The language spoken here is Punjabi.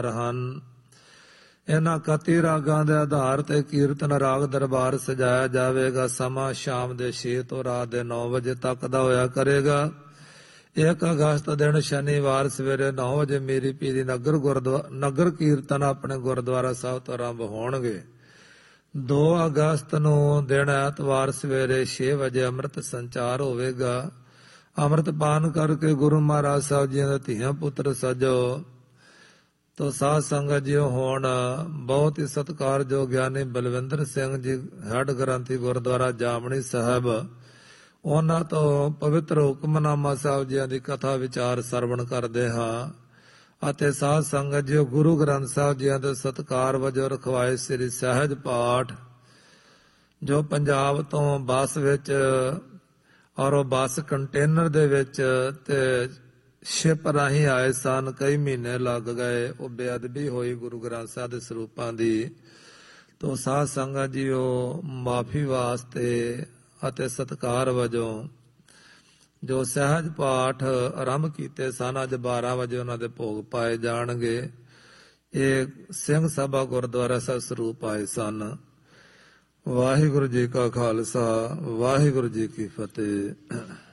ਹਨ। ਇਹਨਾਂ 31 ਰਾਗਾਂ ਦੇ ਆਧਾਰ ਤੇ ਕੀਰਤਨ ਰਾਗ ਦਰਬਾਰ ਸਜਾਇਆ ਜਾਵੇਗਾ। ਸਮਾਂ ਸ਼ਾਮ ਦੇ 6 ਤੋਂ ਰਾਤ ਦੇ 9 ਵਜੇ ਤੱਕ ਦਾ ਹੋਇਆ ਕਰੇਗਾ। 1 ਅਗਸਤ ਦਿਨ ਸ਼ਨੀਵਾਰ ਸਵੇਰੇ 9 ਵਜੇ ਮੀਰੀ ਪੀਰੀ ਨਗਰ ਕੀਰਤਨ ਆਪਣੇ ਗੁਰਦੁਆਰਾ ਸਾਹਿਬ ਤੋਂ ਆਰੰਭ ਹੋਣਗੇ। 2 ਅਗਸਤ ਨੂੰ ਦਿਨ ਐਤਵਾਰ ਸਵੇਰੇ 6 ਵਜੇ ਅੰਮ੍ਰਿਤ ਸੰਚਾਰ ਹੋਵੇਗਾ। ਅੰਮ੍ਰਿਤ ਪਾਨ ਕਰਕੇ ਗੁਰੂ ਮਹਾਰਾਜ ਸਾਹਿਬ ਜੀ ਦੇ ਧੀਆਂ ਪੁੱਤਰ ਸਜੋ ਤੋ ਸਾਧ ਸੰਗਤ ਜੀ ਹੁਣ ਬਹੁਤ ਹੀ ਸਤਿਕਾਰਯੋਗ ਗਿਆਨੀ ਬਲਵਿੰਦਰ ਸਿੰਘ ਜੀ ਹੈੱਡ ਗ੍ਰੰਥੀ ਗੁਰਦੁਆਰਾ ਜਾਮਣੀ ਸਾਹਿਬ, ਉਹਨਾਂ ਤੋਂ ਪਵਿੱਤਰ ਹੁਕਮਨਾਮਾ ਸਾਹਿਬ ਜੀ ਦੀ ਕਥਾ ਵਿਚਾਰ ਸਰਵਣ ਕਰਦੇ ਹਾਂ ਅਤੇ ਸਾਧ ਸੰਗਤ ਜੀ ਗੁਰੂ ਗ੍ਰੰਥ ਸਾਹਿਬ ਜੀ ਦੇ ਸਤਿਕਾਰ ਵਜੋਂ ਰਖਵਾਏ ਸ੍ਰੀ ਸਹਿਜ ਪਾਠ ਜੋ ਪੰਜਾਬ ਤੋਂ ਬੱਸ ਵਿੱਚ ਔਰ ਉਹ ਬੱਸ ਕੰਟੇਨਰ ਦੇ ਵਿੱਚ ਤੇ ਸ਼ਿਪ ਰਾਹੀਂ ਆਏ ਸਨ, ਕਈ ਮਹੀਨੇ ਲੱਗ ਗਏ। ਉਹ ਬੇਅਦਬੀ ਹੋਈ ਗੁਰੂ ਗ੍ਰੰਥ ਸਾਹਿਬ ਦੇ ਸਰੂਪਾਂ ਦੀ। ਤੋ ਸਾਧ ਸੰਗਤ ਜੀ ਉਹ ਮਾਫੀ ਵਾਸਤੇ ਅਤੇ ਸਤਿਕਾਰ ਵਜੋਂ ਜੋ ਸਹਿਜ ਪਾਠ ਆਰੰਭ ਕੀਤੇ ਸਨ, ਅੱਜ 12 ਵਜੇ ਉਹਨਾਂ ਦੇ ਭੋਗ ਪਾਏ ਜਾਣਗੇ। ਇਹ ਸਿੰਘ ਸਭਾ ਗੁਰਦੁਆਰਾ ਸਾਹਿਬ ਸਰੂਪ ਆਏ ਸਨ। ਵਾਹਿਗੁਰੂ ਜੀ ਕਾ ਖਾਲਸਾ, ਵਾਹਿਗੁਰੂ ਜੀ ਕੀ ਫਤਿਹ।